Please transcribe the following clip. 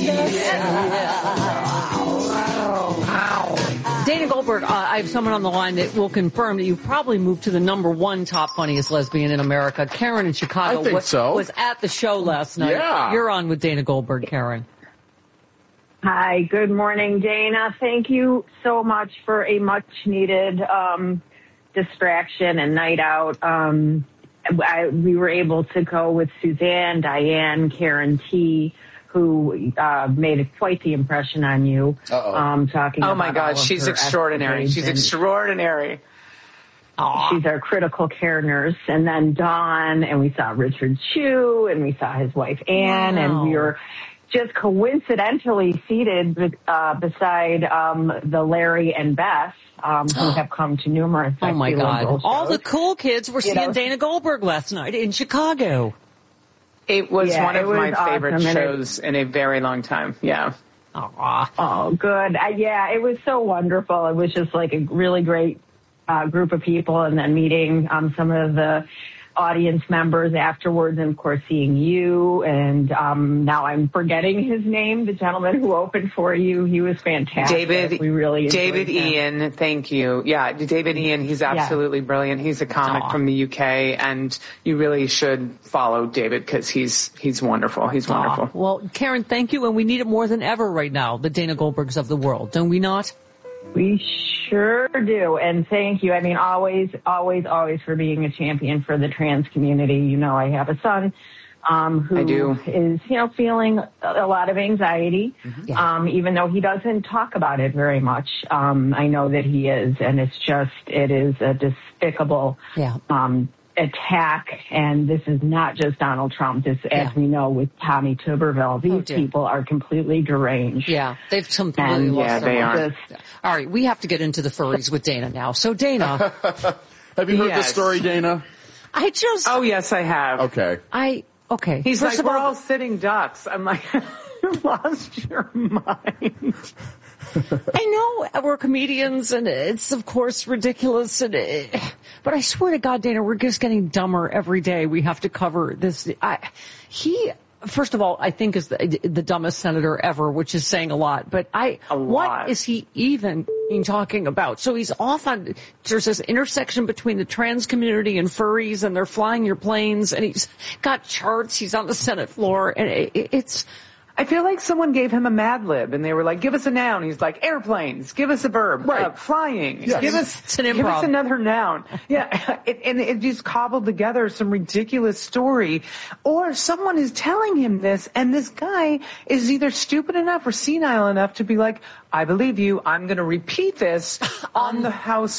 Dana Goldberg, I have someone on the line that will confirm that you probably moved to the #1 top funniest lesbian in America. Karen in Chicago was at the show last night. Yeah. You're on with Dana Goldberg, Karen. Hi, good morning, Dana. Thank you so much for a much-needed distraction and night out. We were able to go with Suzanne, Diane, Karen T., who made quite the impression on you. Talking oh, about my God, she's extraordinary. She's extraordinary. She's our critical care nurse. And then Dawn, and we saw Richard Chu, and we saw his wife Anne, and we were just coincidentally seated beside the Larry and Beth, who have come to numerous. Oh my God! All the cool kids were seeing Dana Goldberg last night in Chicago. It was one of my favorite shows in a very long time. Yeah. Oh, good. It was so wonderful. It was just like a really great group of people, and then meeting some of the audience members afterwards, and of course seeing you, and now I'm forgetting his name, the gentleman who opened for you. He was fantastic. David Ian, thank you. Yeah, David Ian, he's absolutely brilliant. He's a comic from the UK, and you really should follow David because he's wonderful. He's wonderful. Well, Karen, thank you, and we need it more than ever right now, the Dana Goldbergs of the world, don't we not? We sure do, and thank you. I mean, always for being a champion for the trans community. You know, I have a son who is, feeling a lot of anxiety, even though he doesn't talk about it very much. I know that he is, and it is a despicable attack, and this is not just Donald Trump. This, as we know, with Tommy Tuberville, these people are completely deranged. Yeah, they've completely lost their mind. All right, we have to get into the furries with Dana now. So, Dana. Have you heard this story, Dana? Oh, yes, I have. Okay. He's like, we're all sitting ducks. I'm like, you lost your mind. I know we're comedians, and it's, of course, ridiculous. But I swear to God, Dana, we're just getting dumber every day. We have to cover this. First of all, I think is the dumbest senator ever, which is saying a lot. But what is he even talking about? So he's off on, there's this intersection between the trans community and furries, and they're flying your planes, and he's got charts. He's on the Senate floor, and it's... I feel like someone gave him a Mad Lib, and they were like, give us a noun. He's like, airplanes, give us a verb, flying, give us another noun. Yeah, and it just cobbled together some ridiculous story. Or someone is telling him this, and this guy is either stupid enough or senile enough to be like, I believe you, I'm going to repeat this on the House